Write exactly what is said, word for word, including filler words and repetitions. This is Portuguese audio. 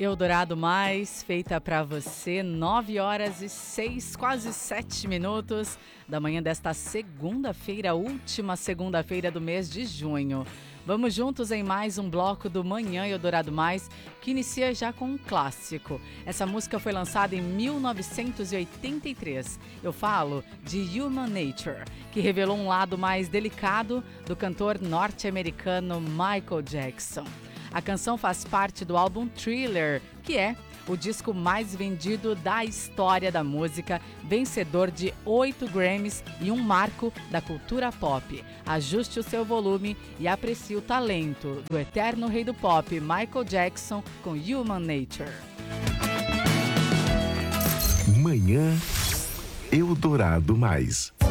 Eldorado Mais, feita para você, nove horas e seis, quase sete minutos da manhã desta segunda-feira, última segunda-feira do mês de junho. Vamos juntos em mais um bloco do Manhã Eldorado Mais, que inicia já com um clássico. Essa música foi lançada em mil novecentos e oitenta e três. Eu falo de Human Nature, que revelou um lado mais delicado do cantor norte-americano Michael Jackson. A canção faz parte do álbum Thriller, que é o disco mais vendido da história da música, vencedor de oito Grammys e um marco da cultura pop. Ajuste o seu volume e aprecie o talento do eterno rei do pop, Michael Jackson, com Human Nature. Manhã Eldorado Mais.